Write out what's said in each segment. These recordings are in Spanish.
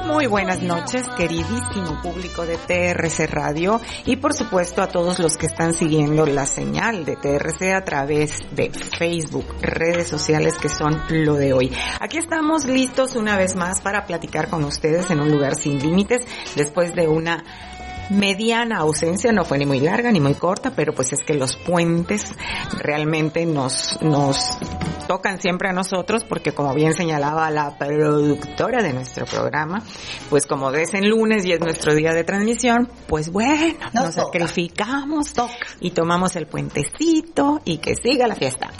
Muy buenas noches, queridísimo público de TRC Radio y por supuesto a todos los que están siguiendo la señal de TRC a través de Facebook, redes sociales que son lo de hoy. Aquí estamos listos una vez más para platicar con ustedes en un lugar sin límites después de una mediana ausencia, no fue ni muy larga ni muy corta, pero pues es que los puentes realmente nos tocan siempre a nosotros porque como bien señalaba la productora de nuestro programa, pues como es en lunes y es nuestro día de transmisión, pues bueno, nos sacrificamos y tomamos el puentecito y que siga la fiesta.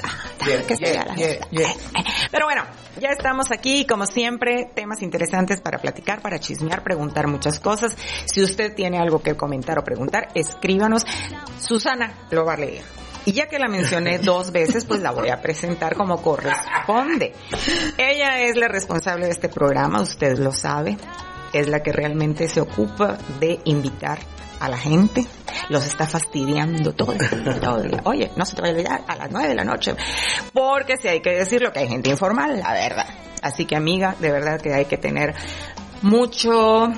Pero bueno, ya estamos aquí, como siempre, temas interesantes para platicar, para chismear, preguntar muchas cosas. Si usted tiene algo que comentar o preguntar, escríbanos. Susana lo va a leer. Y ya que la mencioné 2 veces, pues la voy a presentar como corresponde. Ella es la responsable de este programa, usted lo sabe. Es la que realmente se ocupa de invitar a la gente. Los está fastidiando todo el día. Oye, no se te vaya a olvidar a las 9 de la noche. Porque si hay que decirlo, que hay gente informal, la verdad. Así que, amiga, de verdad que hay que tener mucha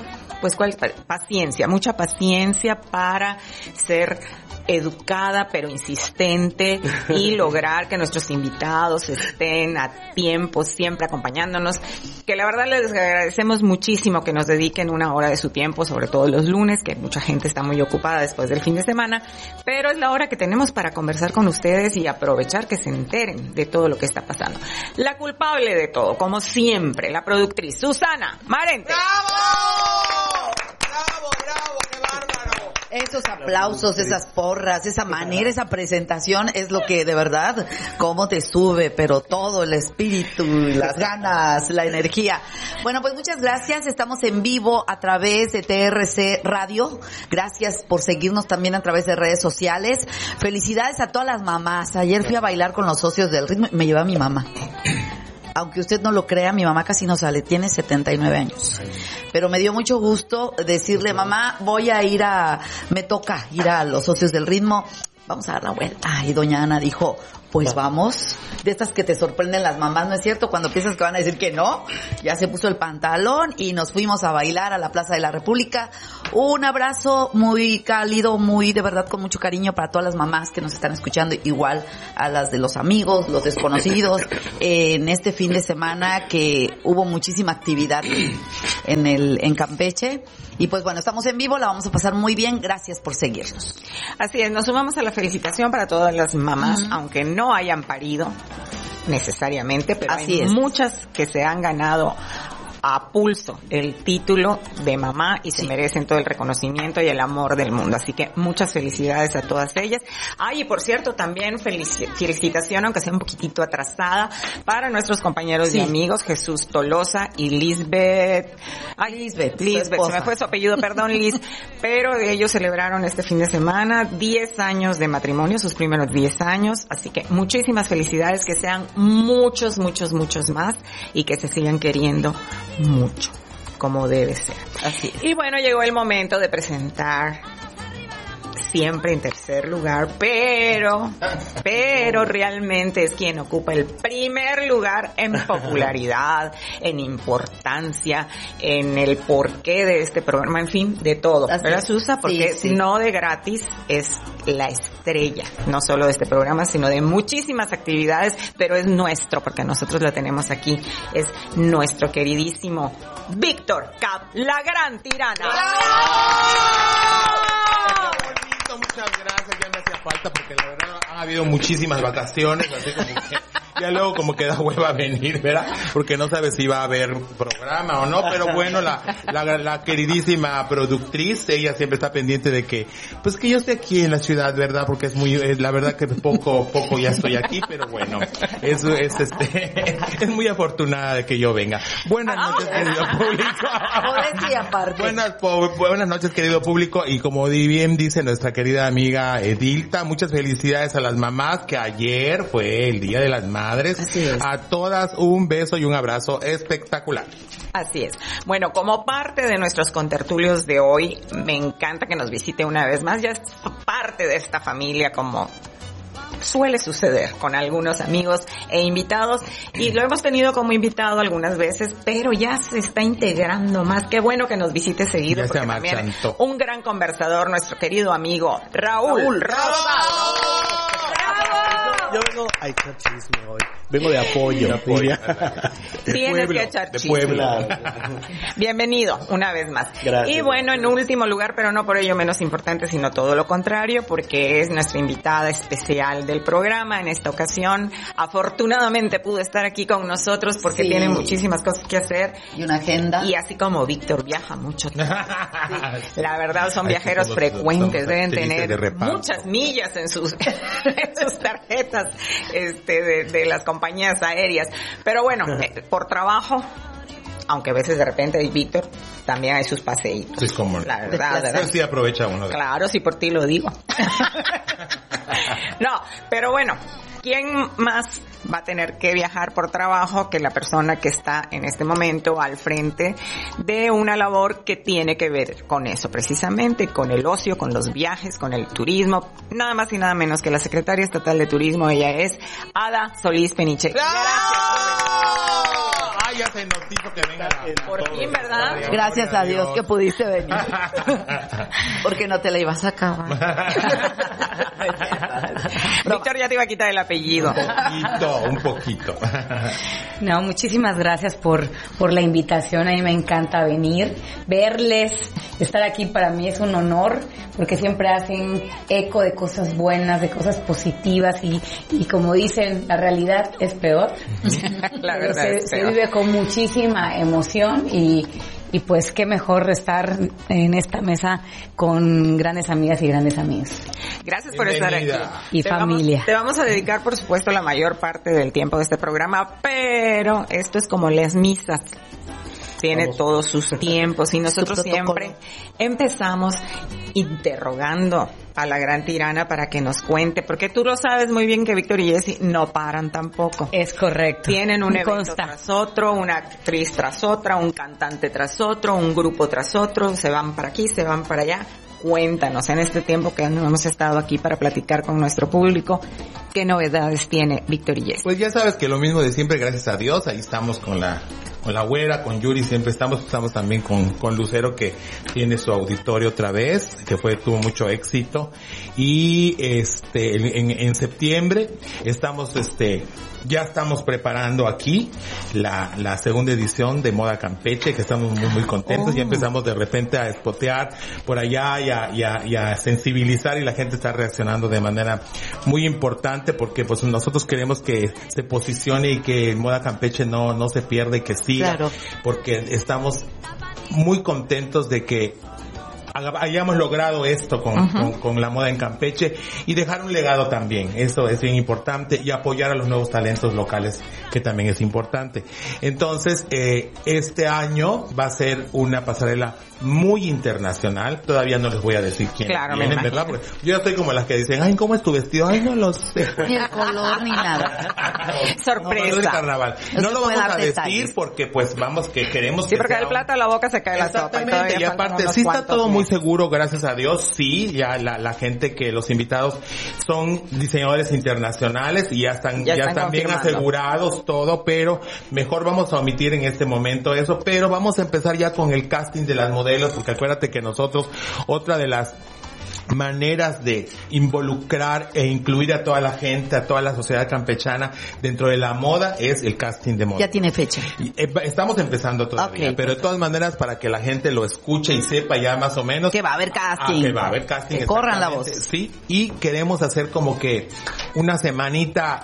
paciencia para ser educada pero insistente y lograr que nuestros invitados estén a tiempo, siempre acompañándonos, que la verdad les agradecemos muchísimo que nos dediquen una hora de su tiempo, sobre todo los lunes, que mucha gente está muy ocupada después del fin de semana, pero es la hora que tenemos para conversar con ustedes y aprovechar que se enteren de todo lo que está pasando. La culpable de todo, como siempre, la productriz Susana Marente. ¡Bravo! ¡Bravo, bravo! ¡Qué bárbaro! Esos aplausos, esas porras, esa manera, esa presentación es lo que de verdad, cómo te sube, pero todo el espíritu, las ganas, la energía. Bueno, pues muchas gracias. Estamos en vivo a través de TRC Radio. Gracias por seguirnos también a través de redes sociales. Felicidades a todas las mamás. Ayer fui a bailar con los socios del ritmo. Me llevé a mi mamá. Aunque usted no lo crea, mi mamá casi no sale, tiene 79 años. Pero me dio mucho gusto decirle, mamá, me toca ir a los socios del ritmo, vamos a dar la vuelta. Y doña Ana dijo, pues vamos. De estas que te sorprenden las mamás, ¿no es cierto? Cuando piensas que van a decir que no, ya se puso el pantalón y nos fuimos a bailar a la Plaza de la República. Un abrazo muy cálido, muy de verdad con mucho cariño para todas las mamás que nos están escuchando, igual a las de los amigos, los desconocidos, en este fin de semana que hubo muchísima actividad en Campeche. Y pues bueno, estamos en vivo, la vamos a pasar muy bien. Gracias por seguirnos. Así es, nos sumamos a la felicitación para todas las mamás, aunque no hayan parido necesariamente, pero hay muchas que se han ganado a pulso el título de mamá y se merecen todo el reconocimiento y el amor del mundo. Así que muchas felicidades a todas ellas. Y por cierto, también felicitación, aunque sea un poquitito atrasada, para nuestros compañeros y amigos Jesús Tolosa y Lisbeth, se me fue su apellido, perdón, Liz, pero ellos celebraron este fin de semana 10 años de matrimonio, sus primeros 10 años, así que muchísimas felicidades, que sean muchos más y que se sigan queriendo mucho, como debe ser. Así es. Y bueno, llegó el momento de presentar, siempre en tercer lugar, pero realmente es quien ocupa el primer lugar en popularidad, en importancia, en el porqué de este programa, en fin, de todo. ¿Verdad, Susa? Porque no de gratis es la estrella, no solo de este programa, sino de muchísimas actividades, pero es nuestro, porque nosotros lo tenemos aquí, es nuestro queridísimo Víctor Cap, la gran tirana. Muchas gracias, ya me hacía falta porque la verdad han habido muchísimas vacaciones, así como que ya luego como que da hueva venir, ¿verdad? Porque no sabes si va a haber programa o no, pero bueno, la queridísima productriz, ella siempre está pendiente de que, pues que yo esté aquí en la ciudad, ¿verdad? Porque es la verdad que poco ya estoy aquí, pero bueno, es muy afortunada de que yo venga. Buenas noches, querido público. Buenas noches, querido público, y como bien dice nuestra querida amiga Edilta, muchas felicidades a las mamás, que ayer fue el Día de las Madres. A todas un beso y un abrazo espectacular. Así es. Bueno, como parte de nuestros contertulios de hoy, me encanta que nos visite una vez más. Ya es parte de esta familia como suele suceder con algunos amigos e invitados, y lo hemos tenido como invitado algunas veces, pero ya se está integrando más. Qué bueno que nos visite seguido, porque también es un gran conversador, nuestro querido amigo Raúl Rosado. Yo vengo a echar chisme hoy. Vengo de apoyo. Tienes que echar chisme. Bienvenido, una vez más. Gracias. Y bueno, en último lugar, pero no por ello menos importante, sino todo lo contrario, porque es nuestra invitada especial del programa. En esta ocasión, afortunadamente pudo estar aquí con nosotros porque tiene muchísimas cosas que hacer. Y una agenda. Y así como Víctor viaja mucho. La verdad, son viajeros frecuentes, deben tener muchas millas en sus tarjetas de las compañías aéreas. Pero bueno, por trabajo, aunque a veces de repente Víctor también hay sus paseitos. Sí, como la verdad. Sí aprovecha uno. Claro, sí, por ti lo digo. No, pero bueno, ¿quién más va a tener que viajar por trabajo que la persona que está en este momento al frente de una labor que tiene que ver con eso, precisamente con el ocio, con los viajes, con el turismo? Nada más y nada menos que la secretaria estatal de turismo. Ella es Ada Solís Peniche. Gracias. Ay, ya se nos dijo que venga. Por fin, ¿verdad? Gracias a Dios que pudiste venir. Porque no te la ibas a acabar. Víctor ya te iba a quitar el apellido. Un poquito. No, muchísimas gracias por la invitación. A mí me encanta venir, verles, estar aquí para mí es un honor, porque siempre hacen eco de cosas buenas, de cosas positivas, y como dicen, la realidad es peor. La verdad es peor. Se vive con muchísima emoción, y pues qué mejor estar en esta mesa con grandes amigas y grandes amigos. Gracias por estar aquí. Y familia. Te vamos a dedicar, por supuesto, la mayor parte del tiempo de este programa, pero esto es como las misas. Tiene todos sus tiempos, y nosotros siempre empezamos interrogando a la gran tirana para que nos cuente, porque tú lo sabes muy bien que Víctor y Jessy no paran tampoco. Es correcto. Tienen un evento tras otro, una actriz tras otra, un cantante tras otro, un grupo tras otro, se van para aquí, se van para allá. Cuéntanos, en este tiempo que no hemos estado aquí para platicar con nuestro público, ¿qué novedades tiene Víctor y Jessy? Pues ya sabes que lo mismo de siempre, gracias a Dios. Ahí estamos con la güera, con Yuri, siempre estamos también con Lucero, que tiene su auditorio otra vez, que tuvo mucho éxito. Y en septiembre ya estamos preparando aquí la segunda edición de Moda Campeche, que estamos muy, muy contentos. Ya empezamos de repente a espotear por allá y a sensibilizar, y la gente está reaccionando de manera muy importante, porque pues nosotros queremos que se posicione y que Moda Campeche no se pierda y que siga, claro, porque estamos muy contentos de que hayamos logrado esto con la moda en Campeche, y dejar un legado también. Eso es bien importante, y apoyar a los nuevos talentos locales, que también es importante. Entonces, este año va a ser una pasarela muy internacional. Todavía no les voy a decir quién vienen, ¿verdad? Porque yo estoy como las que dicen, ay, ¿cómo es tu vestido? Ay, no lo sé. Ni el color ni nada. Sorpresa. No es carnaval. No lo vamos a decir porque pues que queremos que porque del plato a la boca se cae la sopa. Exactamente, y aparte sí está todo muy seguro, gracias a Dios. Sí, ya la gente, que los invitados son diseñadores internacionales y ya están bien asegurados todo, pero mejor vamos a omitir en este momento eso, pero vamos a empezar ya con el casting de las modelos, porque acuérdate que nosotros, otra de las maneras de involucrar e incluir a toda la gente, a toda la sociedad campechana dentro de la moda, es el casting de moda. Ya tiene fecha. Estamos empezando todavía, pero de todas maneras, para que la gente lo escuche y sepa ya más o menos que va a haber casting. Que va a haber casting. Que corran la voz. Sí, y queremos hacer como que una semanita,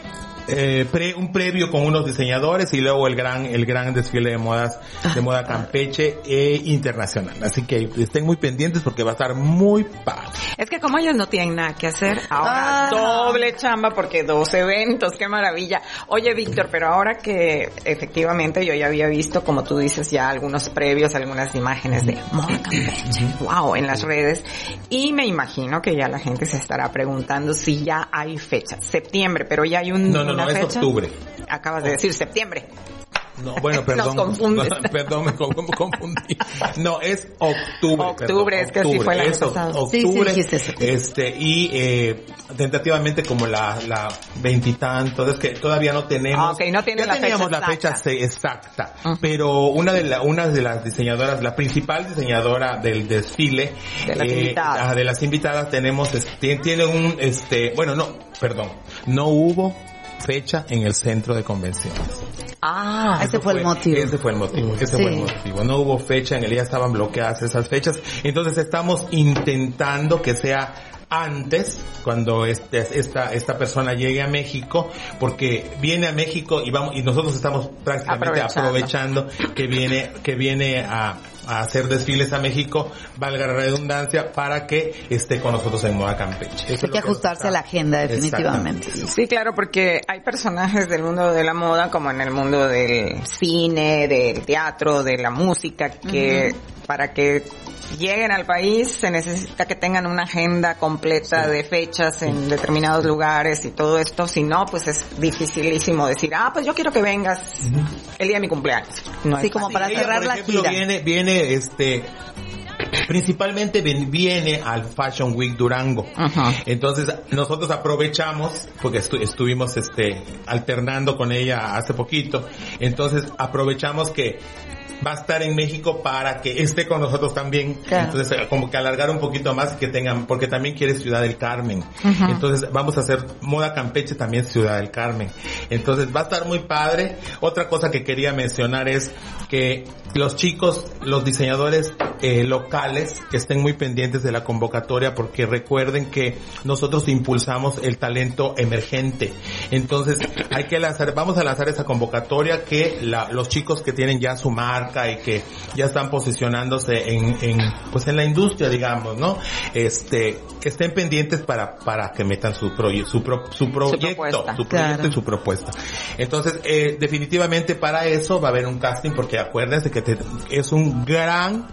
un previo con unos diseñadores, y luego el gran desfile de moda Campeche internacional. Así que estén muy pendientes, porque va a estar muy padre. Es que como ellos no tienen nada que hacer, ahora doble chamba, porque 2 eventos, qué maravilla. Oye, Víctor, pero ahora que efectivamente yo ya había visto, como tú dices, ya algunos previos, algunas imágenes de moda Campeche, wow, en las redes, y me imagino que ya la gente se estará preguntando si ya hay fecha. Septiembre, pero ya hay No, es octubre. Acabas de decir septiembre. No, bueno, perdón. Nos confundes. Perdón, me confundí. No, es octubre. Octubre, es que así fue el año pasado. Octubre. Sí, y tentativamente como la veintitantos, es que todavía no tenemos. Okay, no tiene ya teníamos la fecha exacta, pero una de las diseñadoras, la principal diseñadora del desfile, de las invitadas tenemos, tiene un, no hubo fecha en el centro de convenciones. Ese fue el motivo. No hubo fecha, en el día estaban bloqueadas esas fechas. Entonces estamos intentando que sea antes, cuando esta persona llegue a México, porque viene a México y nosotros estamos prácticamente aprovechando que viene a hacer desfiles a México, valga la redundancia, para que esté con nosotros en Moda Campeche. Hay que ajustarse a la agenda, definitivamente. Sí, claro, porque hay personajes del mundo de la moda, como en el mundo del cine, del teatro, de la música, que para que lleguen al país se necesita que tengan una agenda completa de fechas en determinados lugares y todo esto. Si no, pues es dificilísimo decir, pues yo quiero que vengas el día de mi cumpleaños. No es como para cerrar la gira. Viene principalmente viene al Fashion Week Durango. Entonces nosotros aprovechamos, porque estuvimos alternando con ella hace poquito, entonces aprovechamos que va a estar en México para que esté con nosotros también. Claro. Entonces, como que alargar un poquito más, que tengan, porque también quiere Ciudad del Carmen. Entonces, vamos a hacer Moda Campeche también Ciudad del Carmen. Entonces, va a estar muy padre. Otra cosa que quería mencionar es que los chicos, los diseñadores locales, que estén muy pendientes de la convocatoria, porque recuerden que nosotros impulsamos el talento emergente. Entonces, vamos a lanzar esa convocatoria, que los chicos que tienen ya su marca y que ya están posicionándose en la industria, digamos, ¿no? Estén pendientes para que metan su proyecto y su propuesta. Entonces, definitivamente para eso va a haber un casting, porque acuérdense que es un gran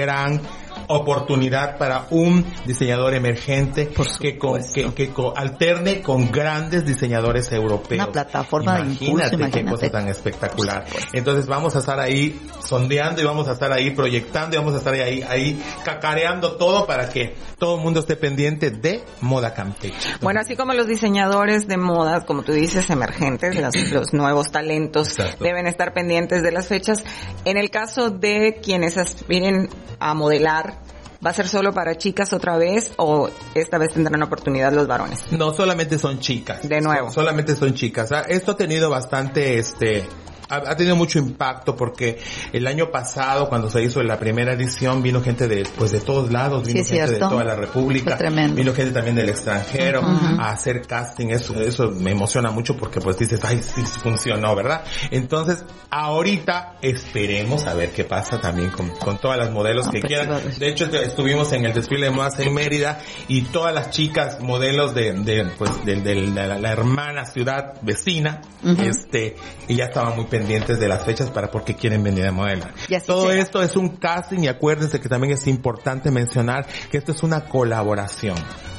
oportunidad para un diseñador emergente que alterne con grandes diseñadores europeos. Una plataforma de impulso, qué cosa tan espectacular. Entonces vamos a estar ahí sondeando y vamos a estar ahí proyectando y vamos a estar ahí cacareando todo para que todo el mundo esté pendiente de Moda Campeche. Bueno, así como los diseñadores de modas, como tú dices, emergentes, los nuevos talentos deben estar pendientes de las fechas. En el caso de quienes aspiren a modelar, ¿va a ser solo para chicas otra vez o esta vez tendrán oportunidad los varones? No, solamente son chicas. De nuevo. Solamente son chicas. Esto ha tenido bastante, ha tenido mucho impacto, porque el año pasado, cuando se hizo la primera edición, vino gente de todos lados, vino gente de toda la República, vino gente también del extranjero a hacer casting. Eso me emociona mucho, porque pues dices, sí funcionó, ¿verdad? Entonces, ahorita esperemos a ver qué pasa también con todas las modelos que quieran. De hecho, estuvimos en el desfile de modas en Mérida, y todas las chicas modelos de la hermana ciudad vecina, y ya estaban muy pendientes de las fechas porque quieren venir a modelar. Todo esto es un casting, y acuérdense que también es importante mencionar que esto es una colaboración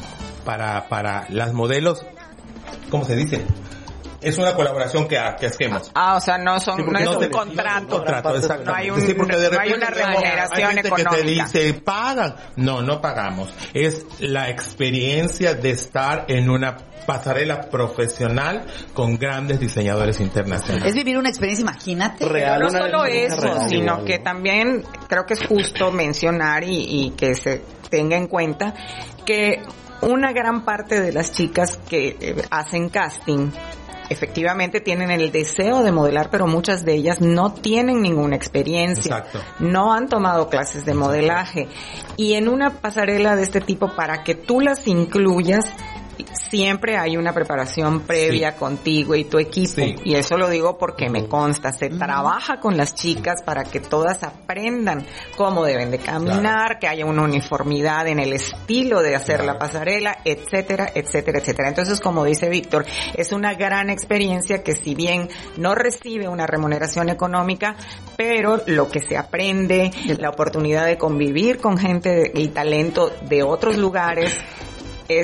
para las modelos, ¿cómo se dice? Es una colaboración que hacemos. O sea, no es un contrato. Exacto. No hay una remuneración económica. Que te dice, pagan. No pagamos. Es la experiencia de estar en una pasarela profesional con grandes diseñadores internacionales. Es vivir una experiencia, imagínate. Real, no solo eso, sino que también creo que es justo mencionar y que se tenga en cuenta que una gran parte de las chicas que hacen casting efectivamente tienen el deseo de modelar, pero muchas de ellas no tienen ninguna experiencia. Exacto. No han tomado clases de modelaje. Y en una pasarela de este tipo, para que tú las incluyas, siempre hay una preparación previa contigo y tu equipo. Y eso lo digo porque me consta. Se trabaja con las chicas para que todas aprendan cómo deben de caminar, que haya una uniformidad en el estilo de hacer la pasarela, etcétera, etcétera, etcétera. Entonces, como dice Víctor, es una gran experiencia que, si bien no recibe una remuneración económica, pero lo que se aprende, la oportunidad de convivir con gente y talento de otros lugares, es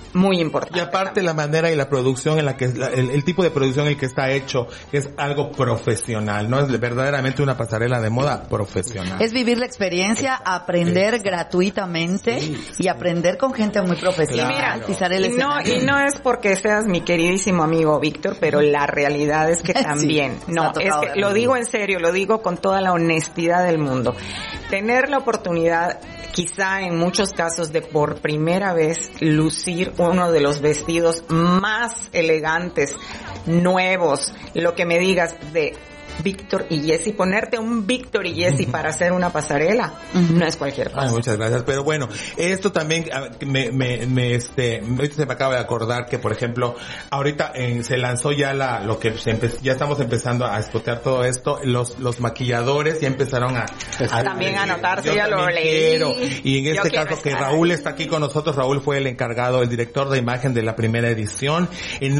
muy importante. Y aparte la manera y la producción en la que el tipo de producción en el que está hecho es algo profesional, no es verdaderamente una pasarela de moda profesional. Es vivir la experiencia, aprender gratuitamente y aprender con gente muy profesional. Claro. Y no es porque seas mi queridísimo amigo Víctor, pero la realidad es que también, es que lo digo en serio, lo digo con toda la honestidad del mundo. Tener la oportunidad, quizá en muchos casos, de por primera vez lucir uno de los vestidos más elegantes, nuevos, lo que me digas de Víctor y Jessie, ponerte un Víctor y Jessie para hacer una pasarela, no es cualquier cosa. Ay, muchas gracias. Pero bueno, esto también ahorita se me acaba de acordar que, por ejemplo, ahorita se lanzó ya ya estamos empezando a espotear todo esto, los maquilladores ya empezaron a también a anotarse, ya lo leí. Y en este caso que Raúl está aquí con nosotros, Raúl fue el encargado, el director de imagen de la primera edición. En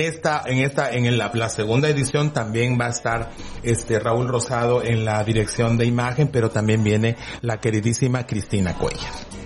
la segunda edición también va a estar Raúl Rosado en la dirección de imagen, pero también viene la queridísima Cristina Cuellar.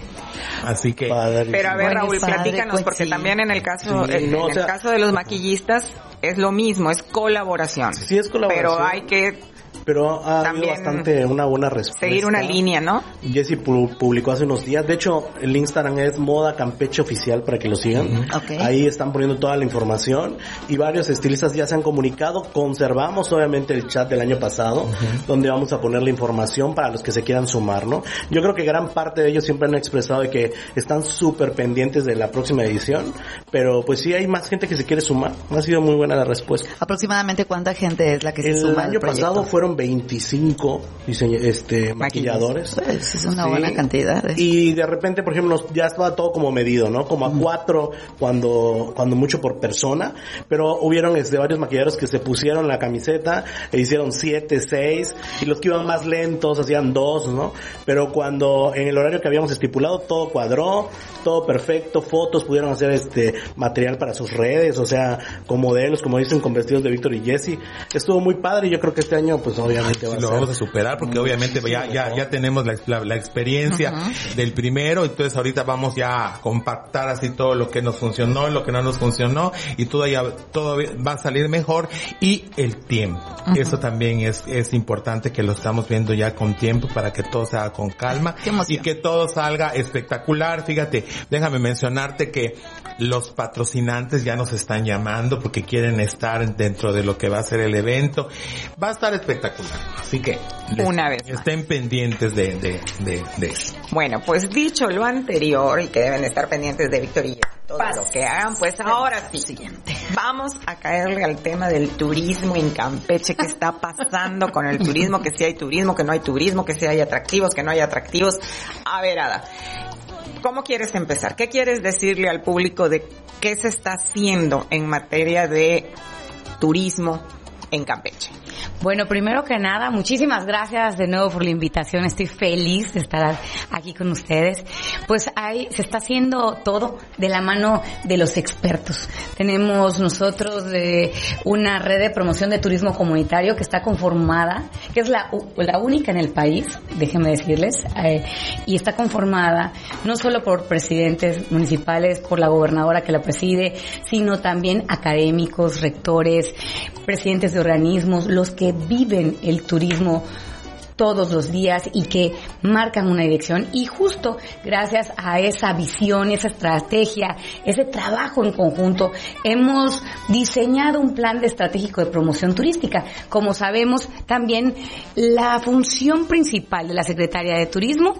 Así que... Pero a ver, Raúl, platícanos, porque también en el caso caso de los maquillistas es lo mismo, es colaboración. Sí, es colaboración. Pero hay que... Pero ha habido bastante una buena respuesta. Seguir una línea, ¿no? Jessie publicó hace unos días. De hecho, el Instagram es Moda Campeche Oficial para que lo sigan. Okay. Ahí están poniendo toda la información y varios estilistas ya se han comunicado. Conservamos obviamente el chat del año pasado, donde vamos a poner la información para los que se quieran sumar, ¿no? Yo creo que gran parte de ellos siempre han expresado de que están súper pendientes de la próxima edición, pero pues sí hay más gente que se quiere sumar. Ha sido muy buena la respuesta. ¿Aproximadamente cuánta gente es la que se suma? El año pasado fueron 25 maquilladores. Pues es una buena cantidad. Y de repente, por ejemplo, ya estaba todo como medido, ¿no? Como a 4 cuando mucho por persona, pero hubieron varios maquilladores que se pusieron la camiseta e hicieron 7, 6, y los que iban más lentos hacían 2, ¿no? Pero cuando en el horario que habíamos estipulado todo cuadró, todo perfecto, fotos, pudieron hacer material para sus redes, o sea, con modelos, como dicen, con vestidos de Víctor y Jessie. Estuvo muy padre y yo creo que este año pues obviamente lo vamos a superar porque obviamente ya tenemos la experiencia del primero, entonces ahorita vamos ya a compactar así todo lo que nos funcionó, lo que no nos funcionó, y todo va a salir mejor, y el tiempo. Eso también es importante, que lo estamos viendo ya con tiempo para que todo se haga con calma y que todo salga espectacular. Fíjate, déjame mencionarte que los patrocinantes ya nos están llamando porque quieren estar dentro de lo que va a ser el evento. Va a estar espectacular. Así que estén pendientes de eso. Bueno, pues dicho lo anterior, y que deben estar pendientes de Víctor y todo lo que hagan, pues ahora sí, vamos a caerle al tema del turismo en Campeche. ¿Qué está pasando con el turismo? Que si hay turismo, que no hay turismo, que si hay atractivos, que no hay atractivos. A ver, Ada, ¿cómo quieres empezar? ¿Qué quieres decirle al público de qué se está haciendo en materia de turismo en Campeche? Bueno, primero que nada, muchísimas gracias de nuevo por la invitación. Estoy feliz de estar aquí con ustedes. Pues se está haciendo todo de la mano de los expertos. Tenemos nosotros una red de promoción de turismo comunitario que está conformada, que es la única en el país, déjenme decirles, y está conformada no solo por presidentes municipales, por la gobernadora que la preside, sino también académicos, rectores, presidentes de organismos, los que viven el turismo todos los días y que marcan una dirección. Y justo gracias a esa visión, esa estrategia, ese trabajo en conjunto, hemos diseñado un plan estratégico de promoción turística. Como sabemos, también la función principal de la Secretaría de Turismo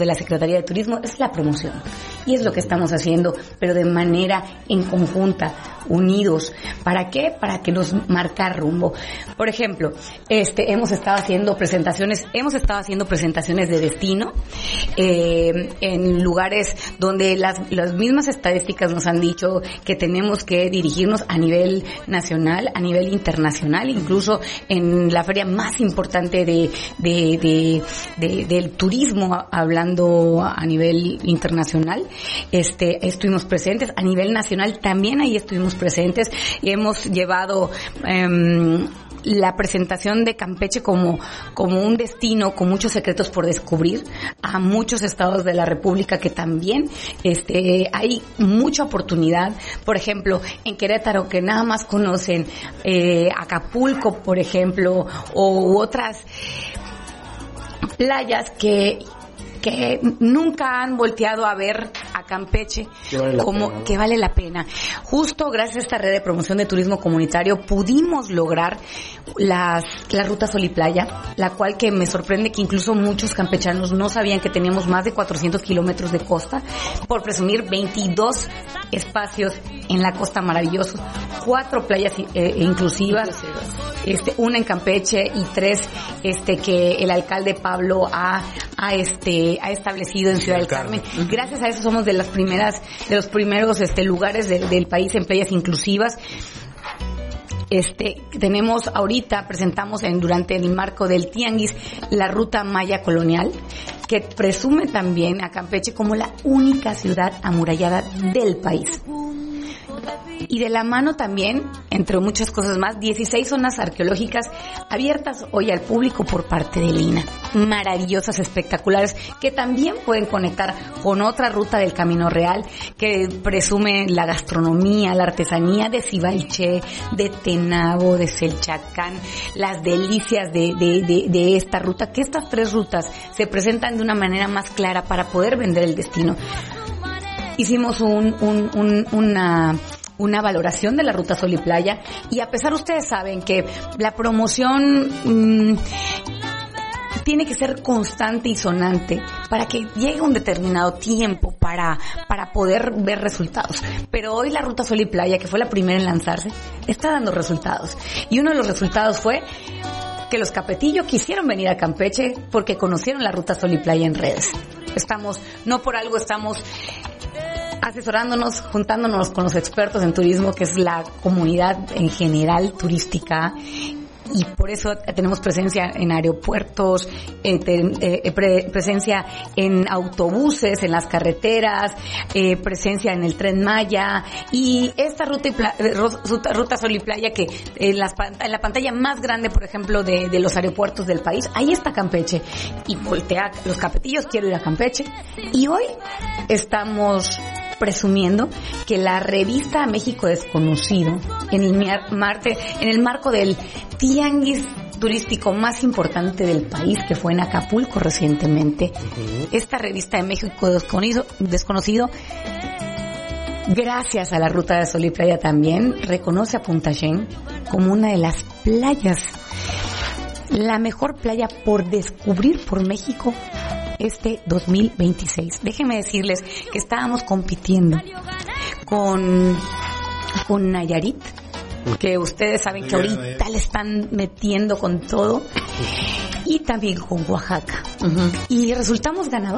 es la promoción. Y es lo que estamos haciendo, pero de manera en conjunta, unidos. ¿Para qué? Para que nos marcar rumbo. Por ejemplo, hemos estado haciendo presentaciones de destino, en lugares donde las mismas estadísticas nos han dicho que tenemos que dirigirnos a nivel nacional, a nivel internacional, incluso en la feria más importante del turismo, hablando a nivel internacional. Estuvimos presentes, a nivel nacional también ahí estuvimos presentes, y hemos llevado la presentación de Campeche como un destino con muchos secretos por descubrir a muchos estados de la República que también hay mucha oportunidad. Por ejemplo, en Querétaro, que nada más conocen Acapulco, por ejemplo, u otras playas que nunca han volteado a ver a Campeche que vale la pena. Justo gracias a esta red de promoción de turismo comunitario pudimos lograr la ruta Sol y Playa, la cual que me sorprende que incluso muchos campechanos no sabían que teníamos más de 400 kilómetros de costa, por presumir 22 espacios en la costa maravillosos, 4 playas inclusivas, una en Campeche y 3 que el alcalde Pablo ha establecido en Ciudad del Carmen. Gracias a eso somos de los primeros lugares del país en playas inclusivas. Presentamos durante el marco del Tianguis la ruta Maya Colonial, que presume también a Campeche como la única ciudad amurallada del país. Y de la mano también, entre muchas cosas más, 16 zonas arqueológicas abiertas hoy al público por parte de Lina. Maravillosas, espectaculares, que también pueden conectar con otra ruta del Camino Real, que presume la gastronomía, la artesanía de Cibalché, de Tenabo, de Selchacán, las delicias de esta ruta, que estas 3 rutas se presentan de una manera más clara para poder vender el destino. Hicimos una valoración de la ruta Sol y Playa, y a pesar, ustedes saben que la promoción tiene que ser constante y sonante para que llegue un determinado tiempo para poder ver resultados. Pero hoy la ruta Sol y Playa, que fue la primera en lanzarse, está dando resultados. Y uno de los resultados fue que los capetillos quisieron venir a Campeche porque conocieron la ruta Sol y Playa en redes. No por algo estamos asesorándonos, juntándonos con los expertos en turismo, que es la comunidad en general turística, y por eso tenemos presencia en aeropuertos, presencia en autobuses, en las carreteras, presencia en el Tren Maya, y esta ruta Sol y Playa, que en la pantalla más grande, por ejemplo, de los aeropuertos del país, ahí está Campeche, y voltea, los capetillos quiero ir a Campeche, y hoy estamos presumiendo que la revista México Desconocido, en el marco del tianguis turístico más importante del país, que fue en Acapulco recientemente, esta revista de México Desconocido, gracias a la ruta de Sol y Playa también, reconoce a Punta Xén como una de las playas, la mejor playa por descubrir por México 2026. Déjenme decirles que estábamos compitiendo con Nayarit, que ustedes saben que ahorita le están metiendo con todo, y también con Oaxaca. Y resultamos ganadores.